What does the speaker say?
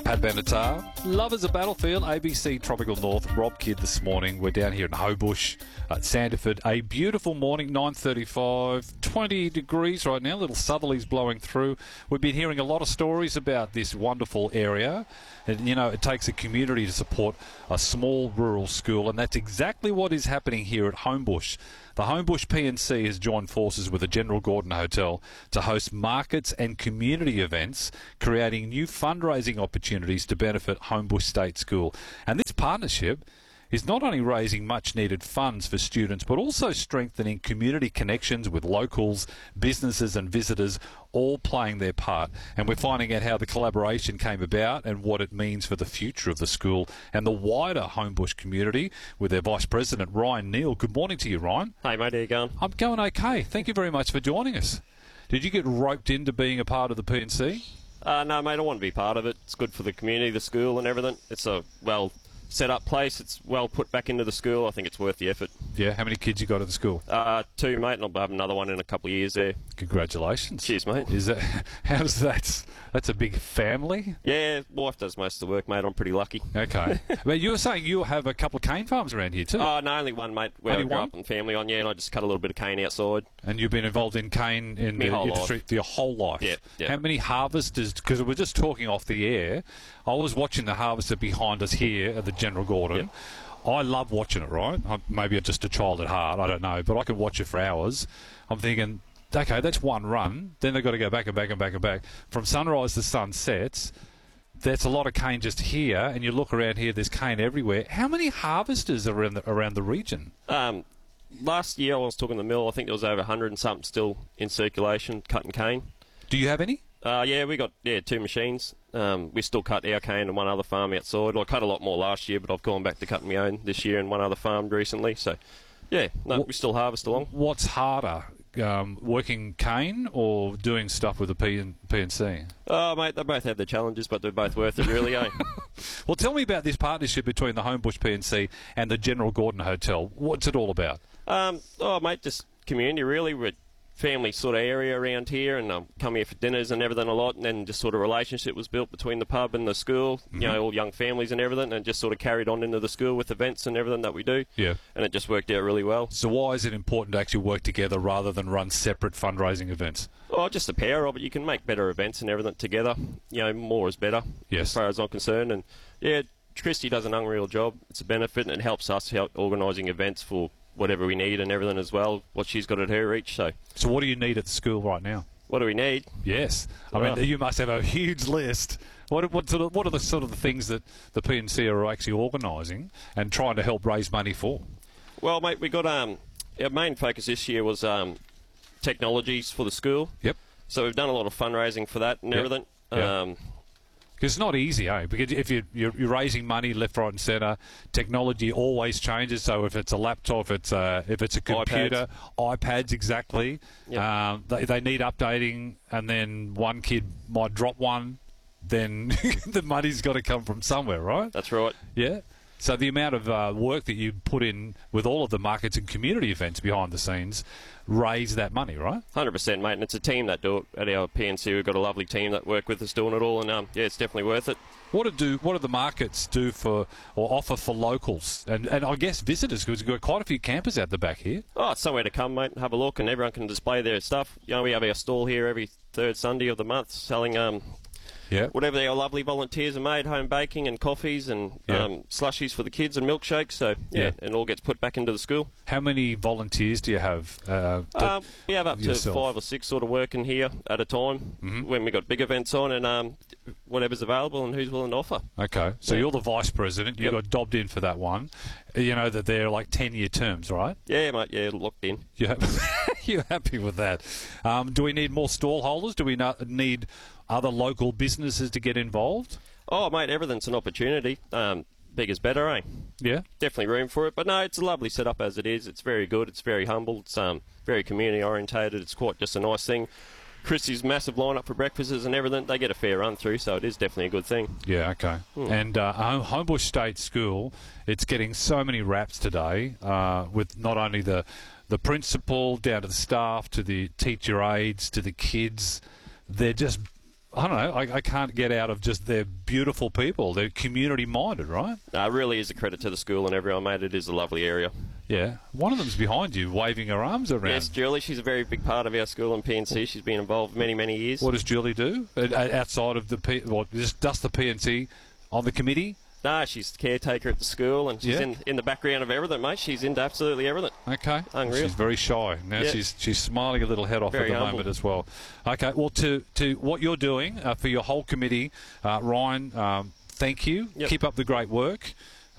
Pat Benatar. Love is a battlefield. ABC Tropical North. Rob Kidd this morning. We're down here in Hobush at Sanderford. A beautiful morning, 9:35, 20 degrees right now. Little southerlies blowing through. We've been hearing a lot of stories about this wonderful area. And, you know, it takes a community to support a small rural school, and that's exactly what is happening here at Homebush. The Homebush P&C has joined forces with the General Gordon Hotel to host markets and community events, creating new fundraising opportunities to benefit Homebush State School. And this partnership is not only raising much-needed funds for students, but also strengthening community connections with locals, businesses and visitors, all playing their part. And we're finding out how the collaboration came about and what it means for the future of the school and the wider Homebush community with their Vice President, Ryan Neal. Good morning to you, Ryan. Hey, mate, how you going? I'm going okay. Thank you very much for joining us. Did you get roped into being a part of the P&C? No, mate, I want to be part of it. It's good for the community, the school and everything. It's a set-up place. It's well put back into the school. I think it's worth the effort. Yeah, how many kids you got at the school? 2, mate, and I'll have another one in a couple of years there. Congratulations. Cheers, mate. Is that, how's that? That's a big family? Yeah, wife does most of the work, mate. I'm pretty lucky. Okay. But you were saying you have a couple of cane farms around here too? Oh, no, only one, mate. Where I grew up and family on, and I just cut a little bit of cane outside. And you've been involved in cane in the industry your whole life? Yeah. How many harvesters, because we're just talking off the air, I was watching the harvester behind us here at the General Gordon. Yep. I love watching it, right? Maybe I'm just a child at heart, I don't know, but I can watch it for hours. I'm thinking, okay, that's one run. Then they've got to go back and back and back and back. From sunrise to sunset, that's a lot of cane just here, and you look around here, there's cane everywhere. How many harvesters are around the region? Last year I was talking to the mill. I think there was over 100 and something still in circulation, cutting cane. Do you have any? Yeah, we got 2 machines. We still cut our cane and one other farm outside. I cut a lot more last year, but I've gone back to cutting my own this year and one other farm recently. So, yeah, we still harvest along. What's harder, working cane or doing stuff with the P&C? Oh, mate, they both have their challenges, but they're both worth it, really, eh? Well, tell me about this partnership between the Homebush P&C and the General Gordon Hotel. What's it all about? Mate, just community, really. We're family sort of area around here, and come here for dinners and everything a lot, and then just sort of relationship was built between the pub and the school, all young families and everything, and just sort of carried on into the school with events and everything that we do. Yeah. And it just worked out really well. So why is it important to actually work together rather than run separate fundraising events? Oh, just the power of it. You can make better events and everything together. More is better, yes, as far as I'm concerned. And, yeah, Christy does an unreal job. It's a benefit, and it helps us organising events for whatever we need and everything as well, what she's got at her reach. So what do you need at the school right now? What do we need? Yes. I mean, you must have a huge list. What are the sort of the things that the P&C are actually organising and trying to help raise money for? Well, mate, we got our main focus this year was technologies for the school. Yep. So we've done a lot of fundraising for that and everything. Yep. Because it's not easy, eh? Because if you're raising money left, right, and centre, technology always changes. So if it's a laptop, if it's a computer, iPads exactly. Yep. They need updating, and then one kid might drop one. Then the money's got to come from somewhere, right? That's right. Yeah. So the amount of work that you put in with all of the markets and community events behind the scenes raise that money, right? 100%, mate, and it's a team that do it at our P&C. We've got a lovely team that work with us doing it all, and it's definitely worth it. What do the markets do for or offer for locals and I guess visitors? Because we've got quite a few campers out the back here. Oh, it's somewhere to come, mate, and have a look, and everyone can display their stuff. We have our stall here every third Sunday of the month selling whatever our lovely volunteers have made, home baking and coffees and slushies for the kids and milkshakes. So, and it all gets put back into the school. How many volunteers do you have? We have up to 5 or 6 sort of working here at a time when we got big events on and whatever's available and who's willing to offer. Okay, so you're the Vice President. You got dobbed in for that one. You know that they're like 10-year terms, right? Yeah, mate, locked in. You're happy with that. Do we need more stall holders? Do we need other local businesses to get involved? Oh, mate, everything's an opportunity. Big is better, eh? Yeah. Definitely room for it. But no, it's a lovely setup as it is. It's very good. It's very humble. It's very community orientated. It's quite just a nice thing. Chrissy's massive lineup for breakfasts and everything. They get a fair run through, so it is definitely a good thing. Yeah, okay. And Homebush State School, it's getting so many raps today with not only the principal down to the staff to the teacher aides to the kids. They're just I don't know, I can't get out of just they're beautiful people. They're community-minded, right? It really is a credit to the school and everyone, mate. It is a lovely area. Yeah. One of them's behind you, waving her arms around. Yes, Julie. She's a very big part of our school and PNC. She's been involved many, many years. What does Julie do outside of the just the PNC on the committee? No, she's the caretaker at the school, and she's in the background of everything, mate. She's into absolutely everything. Okay. Unreal. She's very shy. Now she's smiling a little head off very at the humble. moment as well. Okay, well, to what you're doing for your whole committee, Ryan, thank you. Yep. Keep up the great work.